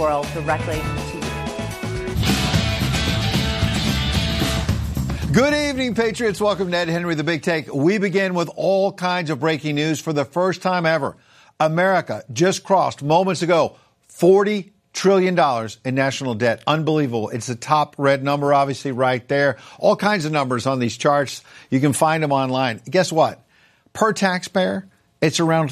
world directly to you. Good evening, Patriots. Welcome to Ed Henry, The Big Take. We begin with all kinds of breaking news for the first time ever. America just crossed moments ago $40 trillion in national debt. Unbelievable. It's the top red number, obviously, right there. All kinds of numbers on these charts. You can find them online. Guess what? Per taxpayer, it's around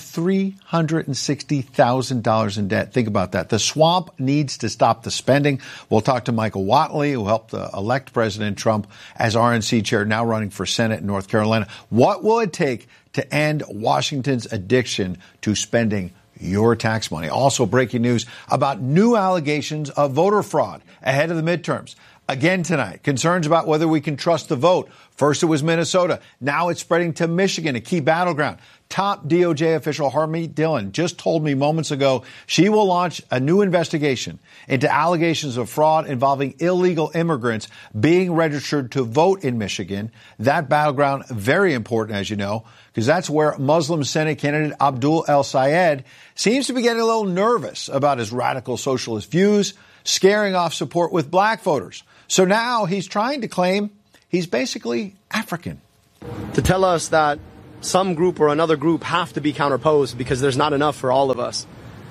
$360,000 in debt. Think about that. The swamp needs to stop the spending. We'll talk to Michael Whatley, who helped elect President Trump as RNC chair, now running for Senate in North Carolina. What will it take to end Washington's addiction to spending your tax money? Also breaking news about new allegations of voter fraud ahead of the midterms. Again tonight, concerns about whether we can trust the vote. First it was Minnesota. Now it's spreading to Michigan, a key battleground. Top DOJ official Harmeet Dillon just told me moments ago she will launch a new investigation into allegations of fraud involving illegal immigrants being registered to vote in Michigan. That battleground, very important, as you know, because that's where Muslim Senate candidate Abdul El-Sayed seems to be getting a little nervous about his radical socialist views, scaring off support with black voters. So now he's trying to claim he's basically African. To tell us that some group or another group have to be counterposed because there's not enough for all of us.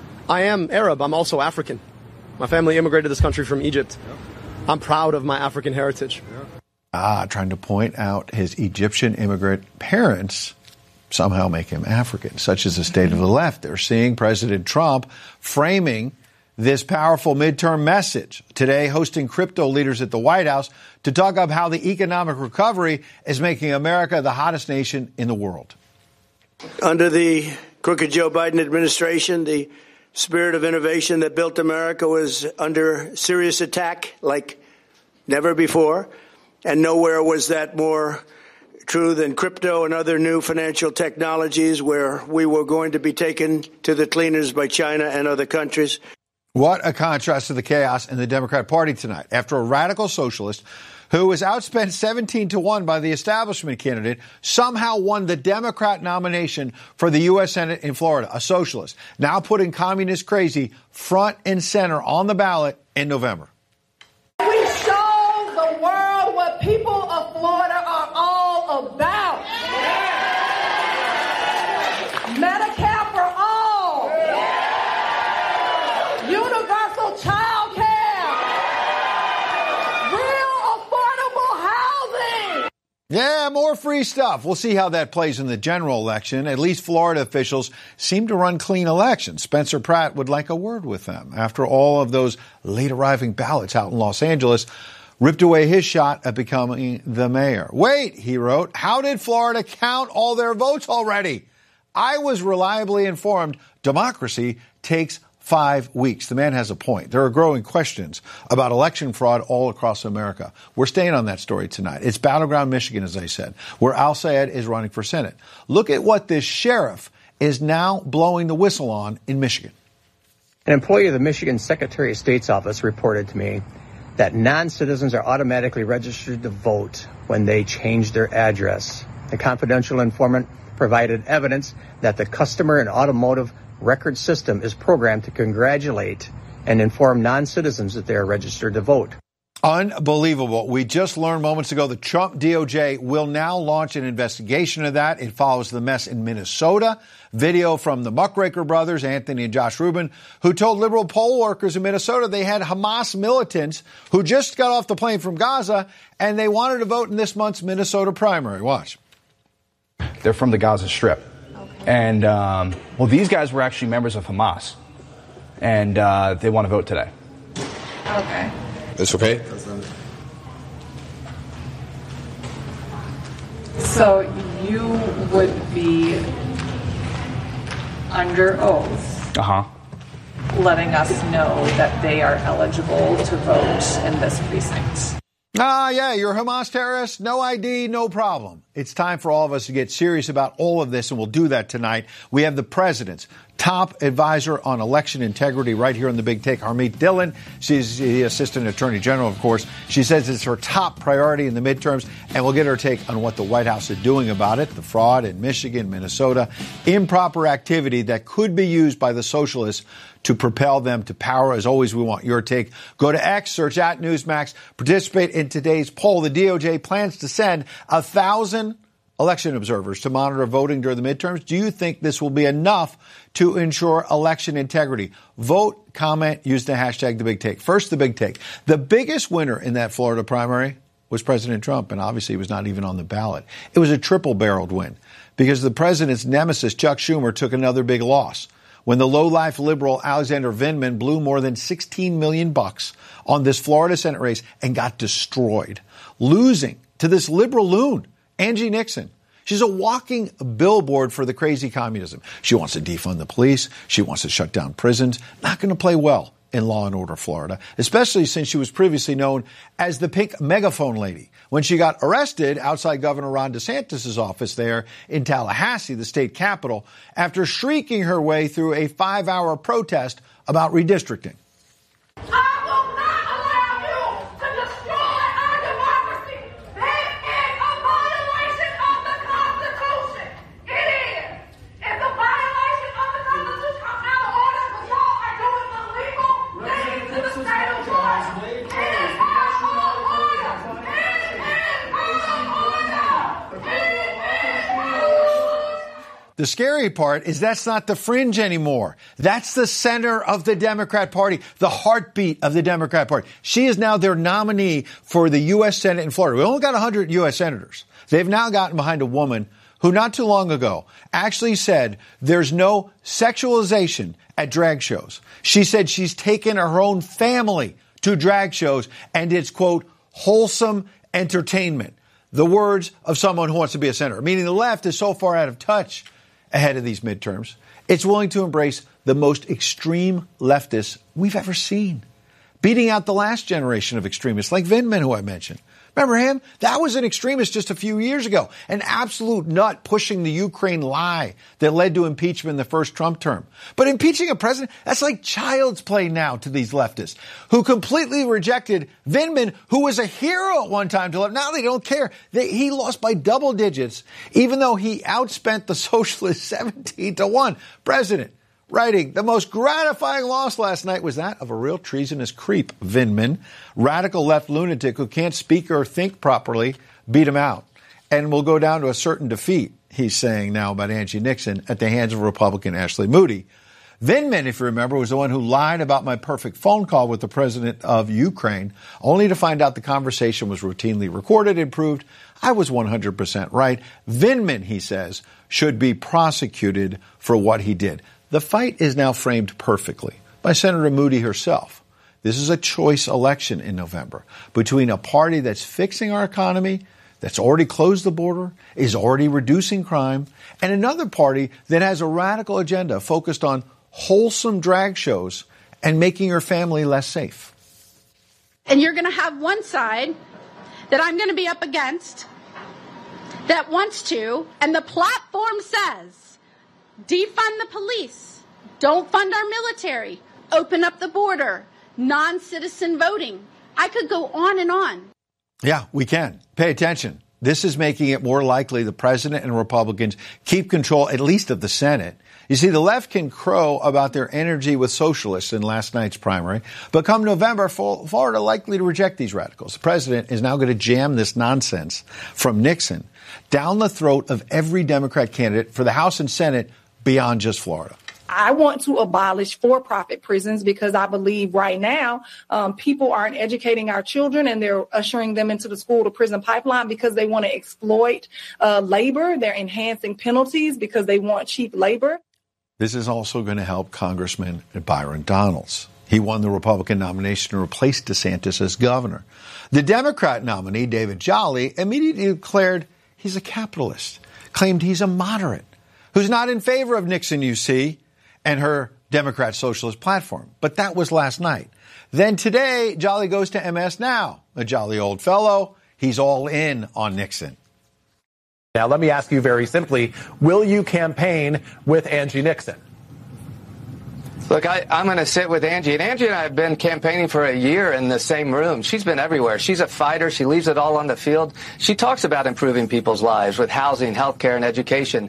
I am Arab. I'm also African. My family immigrated to this country from Egypt. I'm proud of my African heritage. Trying to point out his Egyptian immigrant parents somehow make him African. Such is the state of the left. They're seeing President Trump framing this powerful midterm message today, hosting crypto leaders at the White House to talk about how the economic recovery is making America the hottest nation in the world. Under the crooked Joe Biden administration, the spirit of innovation that built America was under serious attack like never before. And nowhere was that more true than crypto and other new financial technologies, where we were going to be taken to the cleaners by China and other countries. What a contrast to the chaos in the Democrat Party tonight. After a radical socialist who was outspent 17-1 by the establishment candidate somehow won the Democrat nomination for the U.S. Senate in Florida, a socialist, now putting communist crazy front and center on the ballot in November. We show the world what people of Florida are all about. Medicare for all. Universal child care. Real affordable housing. Yeah, more free stuff. We'll see how that plays in the general election. At least Florida officials seem to run clean elections. Spencer Pratt would like a word with them. After all of those late arriving ballots out in Los Angeles ripped away his shot at becoming the mayor. Wait, he wrote, how did Florida count all their votes already? I was reliably informed democracy takes 5 weeks. The man has a point. There are growing questions about election fraud all across America. We're staying on that story tonight. It's battleground Michigan, as I said, where Al-Sayed is running for Senate. Look at what this sheriff is now blowing the whistle on in Michigan. An employee of the Michigan Secretary of State's office reported to me that non-citizens are automatically registered to vote when they change their address. The confidential informant provided evidence that the customer and automotive record system is programmed to congratulate and inform non-citizens that they are registered to vote. Unbelievable. We just learned moments ago the Trump DOJ will now launch an investigation of that. It follows the mess in Minnesota. Video from the Muckraker brothers, Anthony and Josh Rubin, who told liberal poll workers in Minnesota they had Hamas militants who just got off the plane from Gaza and they wanted to vote in this month's Minnesota primary. Watch. They're from the Gaza Strip. And, well, these guys were actually members of Hamas, and they want to vote today. Okay. It's okay? So you would be under oath letting us know that they are eligible to vote in this precinct. Yeah, you're a Hamas terrorist, no ID, no problem. It's time for all of us to get serious about all of this, and we'll do that tonight. We have the presidents, top advisor on election integrity right here on The Big Take, Harmeet Dillon. She's the Assistant Attorney General, of course. She says it's her top priority in the midterms, and we'll get her take on what the White House is doing about it, the fraud in Michigan, Minnesota, improper activity that could be used by the socialists to propel them to power. As always, we want your take. Go to X, search at Newsmax, participate in today's poll. The DOJ plans to send 1,000 election observers to monitor voting during the midterms. Do you think this will be enough to ensure election integrity? Vote, comment, use the hashtag The Big Take. First, The Big Take. The biggest winner in that Florida primary was President Trump, and obviously he was not even on the ballot. It was a triple-barreled win because the president's nemesis, Chuck Schumer, took another big loss when the low-life liberal Alexander Vindman blew more than $16 million on this Florida Senate race and got destroyed, losing to this liberal loon, Angie Nixon. She's a walking billboard for the crazy communism. She wants to defund the police. She wants to shut down prisons. Not going to play well in Law and Order Florida, especially since she was previously known as the pink megaphone lady when she got arrested outside Governor Ron DeSantis' office there in Tallahassee, the state capital, after shrieking her way through a 5-hour protest about redistricting. The scary part is that's not the fringe anymore. That's the center of the Democrat Party, the heartbeat of the Democrat Party. She is now their nominee for the U.S. Senate in Florida. We only got 100 U.S. senators. They've now gotten behind a woman who not too long ago actually said there's no sexualization at drag shows. She said she's taken her own family to drag shows and it's, quote, wholesome entertainment. The words of someone who wants to be a senator, meaning the left is so far out of touch ahead of these midterms. It's willing to embrace the most extreme leftists we've ever seen, beating out the last generation of extremists like Vindman, who I mentioned. Remember him? That was an extremist just a few years ago, an absolute nut pushing the Ukraine lie that led to impeachment in the first Trump term. But impeaching a president, that's like child's play now to these leftists who completely rejected Vindman, who was a hero at one time to left. Now they don't care. He lost by double digits, even though he outspent the socialists 17-1. President writing, the most gratifying loss last night was that of a real treasonous creep, Vindman, radical left lunatic who can't speak or think properly, beat him out. And will go down to a certain defeat, he's saying now about Angie Nixon, at the hands of Republican Ashley Moody. Vindman, if you remember, was the one who lied about my perfect phone call with the president of Ukraine, only to find out the conversation was routinely recorded and proved I was 100% right. Vindman, he says, should be prosecuted for what he did. The fight is now framed perfectly by Senator Moody herself. This is a choice election in November between a party that's fixing our economy, that's already closed the border, is already reducing crime, and another party that has a radical agenda focused on wholesome drag shows and making your family less safe. And you're going to have one side that I'm going to be up against that wants to, and the platform says, defund the police, don't fund our military, open up the border, non-citizen voting. I could go on and on. Yeah, we can. Pay attention. This is making it more likely the president and Republicans keep control, at least of the Senate. You see, the left can crow about their energy with socialists in last night's primary, but come November, Florida likely to reject these radicals. The president is now going to jam this nonsense from Nixon down the throat of every Democrat candidate for the House and Senate beyond just Florida. I want to abolish for-profit prisons because I believe right now people aren't educating our children and they're ushering them into the school-to-prison pipeline because they want to exploit labor. They're enhancing penalties because they want cheap labor. This is also going to help Congressman Byron Donalds. He won the Republican nomination to replace DeSantis as governor. The Democrat nominee, David Jolly, immediately declared he's a capitalist, claimed he's a moderate, who's not in favor of Nixon, you see, and her Democrat socialist platform. But that was last night. Then today, Jolly goes to MS Now, a jolly old fellow. He's all in on Nixon. Now, let me ask you very simply, will you campaign with Angie Nixon? Look, I'm going to sit with Angie. And Angie and I have been campaigning for a year in the same room. She's been everywhere. She's a fighter. She leaves it all on the field. She talks about improving people's lives with housing, health care, and education.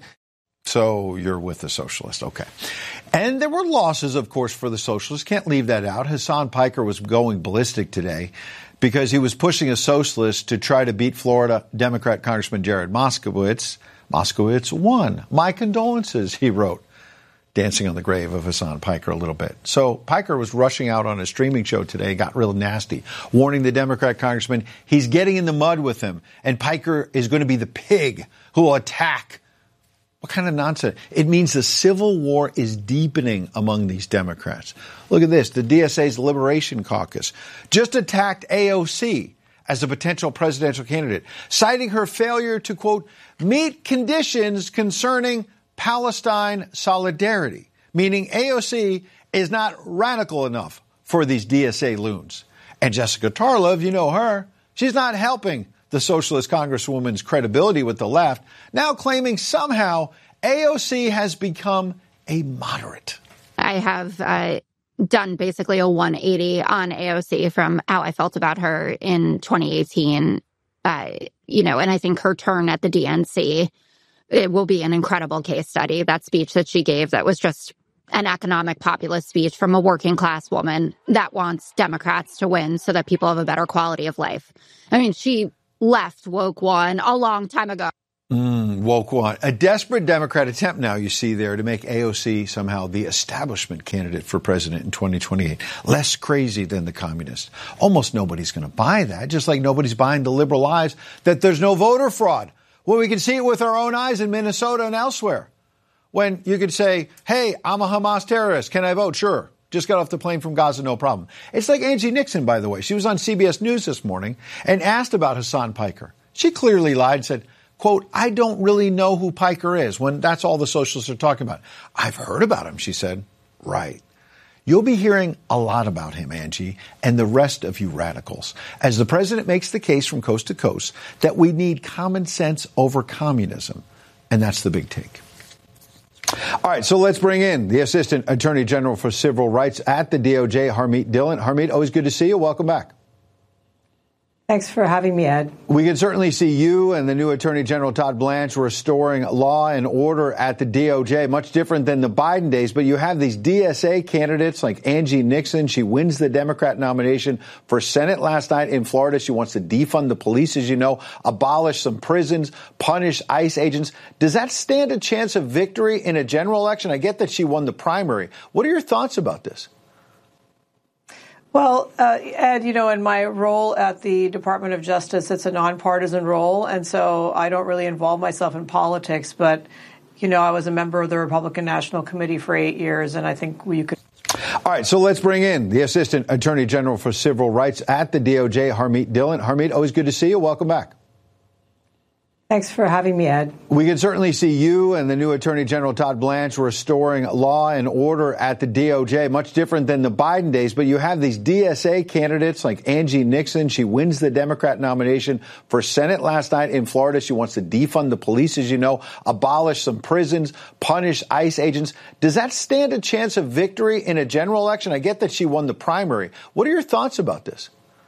So you're with the socialist. Okay. And there were losses, of course, for the socialists. Can't leave that out. Hasan Piker was going ballistic today because he was pushing a socialist to try to beat Florida Democrat Congressman Jared Moskowitz. Moskowitz won. My condolences, he wrote, dancing on the grave of Hasan Piker a little bit. So Piker was rushing out on a streaming show today, got real nasty, warning the Democrat congressman he's getting in the mud with him, and Piker is going to be the pig who will attack. What kind of nonsense? It means the civil war is deepening among these Democrats. Look at this. The DSA's Liberation Caucus just attacked AOC as a potential presidential candidate, citing her failure to, quote, meet conditions concerning Palestine solidarity, meaning AOC is not radical enough for these DSA loons. And Jessica Tarlov, you know her, she's not helping the socialist congresswoman's credibility with the left, now claiming somehow AOC has become a moderate. I have done basically a 180 on AOC from how I felt about her in 2018, and I think her turn at the DNC, it will be an incredible case study. That speech that she gave, that was just an economic populist speech from a working class woman that wants Democrats to win so that people have a better quality of life. I mean, she left Woke One a long time ago. Woke One. A desperate Democrat attempt now, you see there, to make AOC somehow the establishment candidate for president in 2028. Less crazy than the communists. Almost nobody's going to buy that, just like nobody's buying the liberal lies that there's no voter fraud. Well, we can see it with our own eyes in Minnesota and elsewhere. When you could say, hey, I'm a Hamas terrorist. Can I vote? Sure. Just got off the plane from Gaza, no problem. It's like Angie Nixon, by the way. She was on CBS News this morning and asked about Hasan Piker. She clearly lied and said, quote, I don't really know who Piker is, when that's all the socialists are talking about. I've heard about him, she said. Right. You'll be hearing a lot about him, Angie, and the rest of you radicals, as the president makes the case from coast to coast that we need common sense over communism. And that's the big take. All right, so let's bring in the Assistant Attorney General for Civil Rights at the DOJ, Harmeet Dillon. Harmeet, always good to see you. Welcome back. Thanks for having me, Ed. We can certainly see you and the new Attorney General Todd Blanche restoring law and order at the DOJ, much different than the Biden days. But you have these DSA candidates like Angie Nixon. She wins the Democrat nomination for Senate last night in Florida. She wants to defund the police, as you know, abolish some prisons, punish ICE agents. Does that stand a chance of victory in a general election? I get that she won the primary. What are your thoughts about this? Well, Ed, in my role at the Department of Justice, it's a nonpartisan role, and so I don't really involve myself in politics. But, I was a member of the Republican National Committee for 8 years, and I think you could. All right, so let's bring in the Assistant Attorney General for Civil Rights at the DOJ, Harmeet Dillon. Harmeet, always good to see you. Welcome back. Thanks for having me, Ed. We can certainly see you and the new Attorney General Todd Blanche restoring law and order at the DOJ, much different than the Biden days. But you have these DSA candidates like Angie Nixon. She wins the Democrat nomination for Senate last night in Florida. She wants to defund the police, as you know, abolish some prisons, punish ICE agents. Does that stand a chance of victory in a general election? I get that she won the primary. What are your thoughts about this?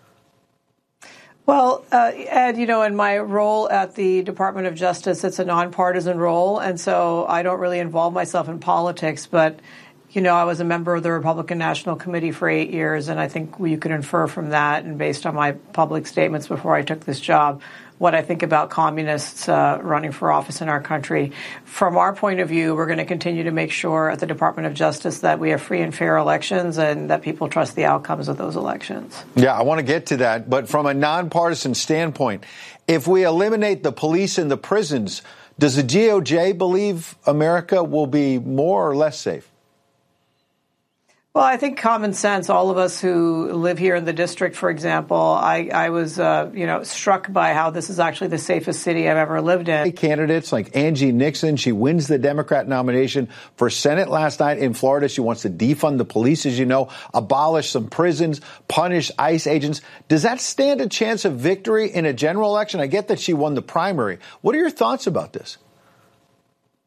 Well, Ed, in my role at the Department of Justice, it's a nonpartisan role, and so I don't really involve myself in politics. But, I was a member of the Republican National Committee for 8 years, and I think you could infer from that, and based on my public statements before I took this job, what I think about communists running for office in our country. From our point of view, we're going to continue to make sure at the Department of Justice that we have free and fair elections and that people trust the outcomes of those elections. Yeah, I want to get to that. But from a nonpartisan standpoint, if we eliminate the police and the prisons, does the DOJ believe America will be more or less safe? Well, I think common sense, all of us who live here in the district, for example, I was, struck by how this is actually the safest city I've ever lived in. Candidates like Angie Nixon, she wins the Democrat nomination for Senate last night in Florida. She wants to defund the police, as you know, abolish some prisons, punish ICE agents. Does that stand a chance of victory in a general election? I get that she won the primary. What are your thoughts about this?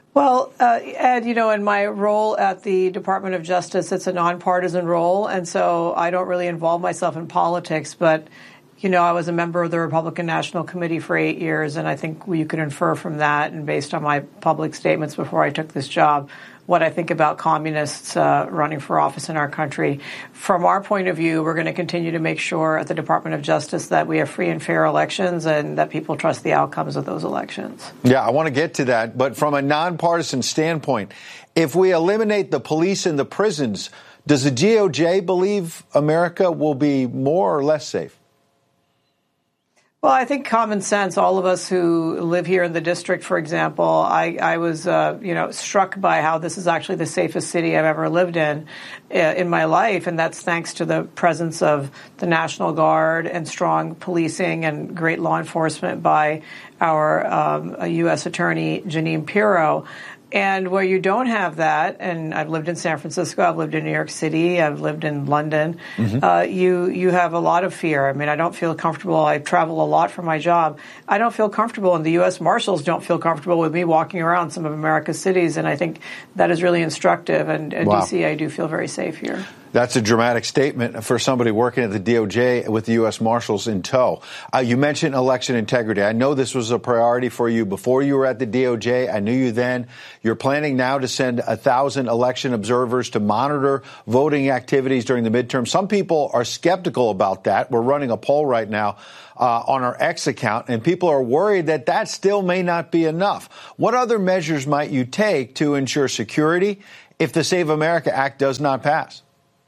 Well, Ed, in my role at the Department of Justice, it's a nonpartisan role, and so I don't really involve myself in politics, but I was a member of the Republican National Committee for 8 years, and I think you can infer from that, and based on my public statements before I took this job, what I think about communists running for office in our country. From our point of view, we're going to continue to make sure at the Department of Justice that we have free and fair elections and that people trust the outcomes of those elections. Yeah, I want to get to that. But from a nonpartisan standpoint, if we eliminate the police and the prisons, does the DOJ believe America will be more or less safe? Well, I think common sense, all of us who live here in the district, for example, I was, struck by how this is actually the safest city I've ever lived in my life. And that's thanks to the presence of the National Guard and strong policing and great law enforcement by our U.S. Attorney, Jeanine Pirro. And where you don't have that, and I've lived in San Francisco, I've lived in New York City, I've lived in London, you have a lot of fear. I mean, I don't feel comfortable. I travel a lot for my job. I don't feel comfortable, and the U.S. Marshals don't feel comfortable with me walking around some of America's cities, and I think that is really instructive. And at D.C., I do feel very safe here. That's a dramatic statement for somebody working at the DOJ with the U.S. Marshals in tow. You mentioned election integrity. I know this was a priority for you before you were at the DOJ. I knew you then. You're planning now to send 1,000 election observers to monitor voting activities during the midterm. Some people are skeptical about that. We're running a poll right now on our X account, and people are worried that that still may not be enough. What other measures might you take to ensure security if the Save America Act does not pass?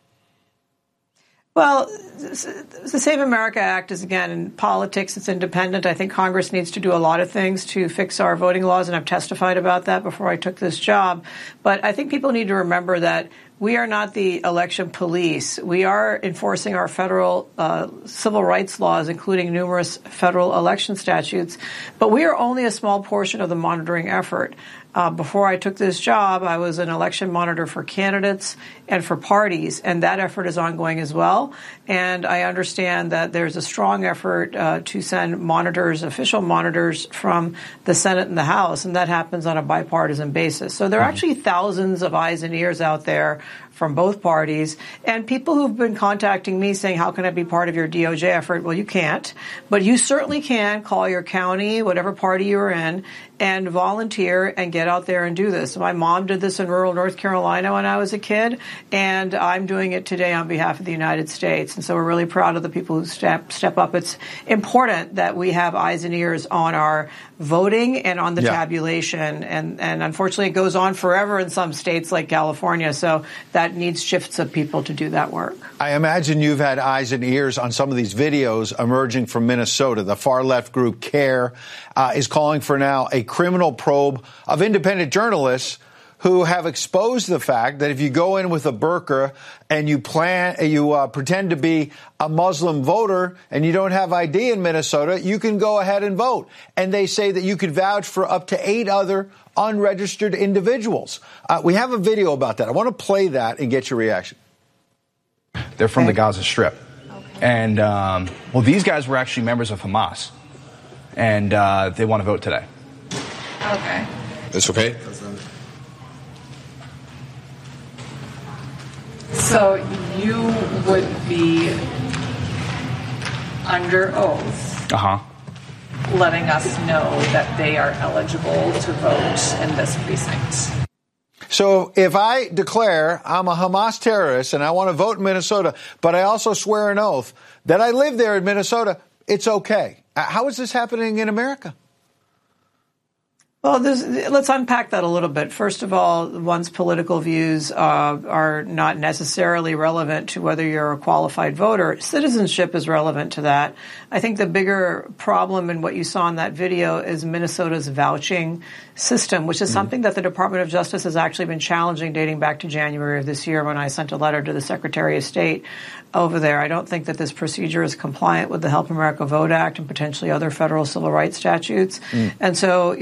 Well, the Save America Act is, again, in politics, it's independent. I think Congress needs to do a lot of things to fix our voting laws, and I've testified about that before I took this job. But I think people need to remember that we are not the election police. We are enforcing our federal civil rights laws, including numerous federal election statutes. But we are only a small portion of the monitoring effort. Before I took this job, I was an election monitor for candidates and for parties, and that effort is ongoing as well. And I understand that there's a strong effort to send monitors, official monitors from the Senate and the House, and that happens on a bipartisan basis. So there are actually thousands of eyes and ears out there from both parties, and people who've been contacting me saying, how can I be part of your DOJ effort? Well, you can't, but you certainly can call your county, whatever party you're in, and volunteer and get out there and do this. My mom did this in rural North Carolina when I was a kid, and I'm doing it today on behalf of the United States. And so we're really proud of the people who step up. It's important that we have eyes and ears on our voting and on the tabulation. And unfortunately, it goes on forever in some states like California. So that needs shifts of people to do that work. I imagine you've had eyes and ears on some of these videos emerging from Minnesota. The far-left group CARE is calling for now a criminal probe of independent journalists who have exposed the fact that if you go in with a burqa and you pretend to be a Muslim voter and you don't have ID in Minnesota, you can go ahead and vote. And they say that you could vouch for up to 8 other unregistered individuals. We have a video about that. I want to play that and get your reaction. They're from the Gaza Strip. And, these guys were actually members of Hamas. And they want to vote today. Okay. It's okay? So you would be under oath letting us know that they are eligible to vote in this precinct. So if I declare I'm a Hamas terrorist and I want to vote in Minnesota, but I also swear an oath that I live there in Minnesota, it's okay. How is this happening in America? Well, let's unpack that a little bit. First of all, one's political views are not necessarily relevant to whether you're a qualified voter. Citizenship is relevant to that. I think the bigger problem in what you saw in that video is Minnesota's vouching system, which is something that the Department of Justice has actually been challenging dating back to January of this year when I sent a letter to the Secretary of State over there. I don't think that this procedure is compliant with the Help America Vote Act and potentially other federal civil rights statutes. And so, time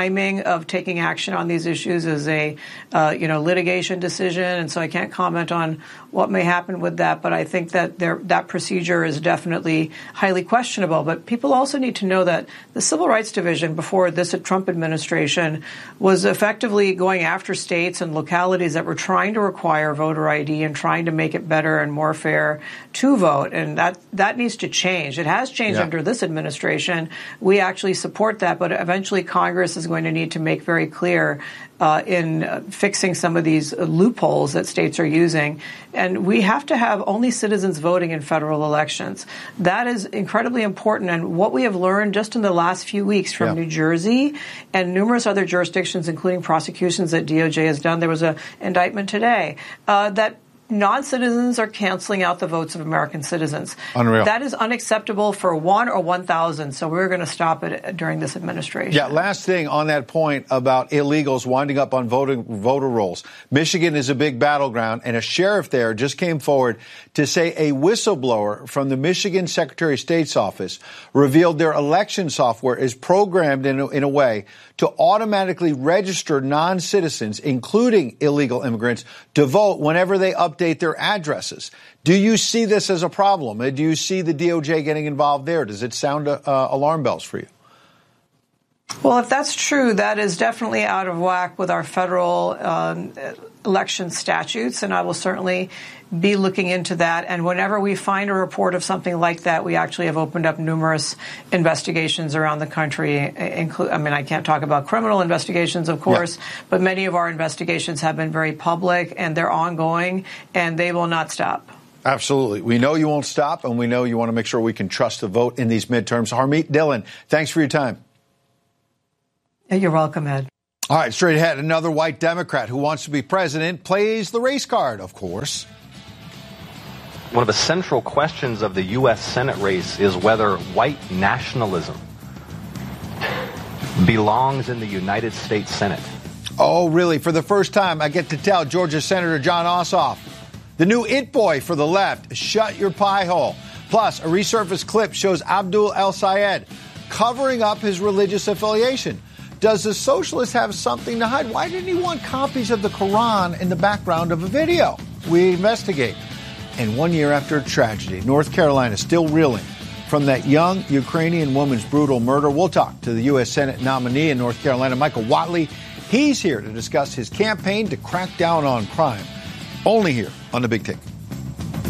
timing of taking action on these issues is a, litigation decision, and so I can't comment on what may happen with that. But I think that that procedure is definitely highly questionable. But people also need to know that the Civil Rights Division before this Trump administration was effectively going after states and localities that were trying to require voter ID and trying to make it better and more fair to vote. And that needs to change. It has changed under this administration. We actually support that, but eventually Congress is going to need to make very clear in fixing some of these loopholes that states are using. And we have to have only citizens voting in federal elections. That is incredibly important. And what we have learned just in the last few weeks from New Jersey and numerous other jurisdictions, including prosecutions that DOJ has done, there was an indictment today, that non-citizens are canceling out the votes of American citizens. Unreal. That is unacceptable for 1 or 1,000, so we're going to stop it during this administration. Yeah, last thing on that point about illegals winding up on voter rolls. Michigan is a big battleground, and a sheriff there just came forward to say a whistleblower from the Michigan Secretary of State's office revealed their election software is programmed in a way to automatically register non-citizens, including illegal immigrants, to vote whenever they update their addresses. Do you see this as a problem? Do you see the DOJ getting involved there? Does it sound alarm bells for you? Well, if that's true, that is definitely out of whack with our federal election statutes, and I will certainly be looking into that. And whenever we find a report of something like that, we actually have opened up numerous investigations around the country. I can't talk about criminal investigations, of course, but many of our investigations have been very public, and they're ongoing, and they will not stop. Absolutely. We know you won't stop, and we know you want to make sure we can trust the vote in these midterms. Harmeet Dillon, thanks for your time. You're welcome, Ed. All right, straight ahead, another white Democrat who wants to be president plays the race card, of course. One of the central questions of the U.S. Senate race is whether white nationalism belongs in the United States Senate. Oh, really? For the first time, I get to tell Georgia Senator Jon Ossoff, the new it boy for the left, shut your pie hole. Plus, a resurfaced clip shows Abdul El-Sayed covering up his religious affiliation. Does the socialist have something to hide? Why didn't he want copies of the Quran in the background of a video? We investigate. And 1 year after a tragedy, North Carolina still reeling from that young Ukrainian woman's brutal murder. We'll talk to the U.S. Senate nominee in North Carolina, Michael Whatley. He's here to discuss his campaign to crack down on crime. Only here on The Big Take.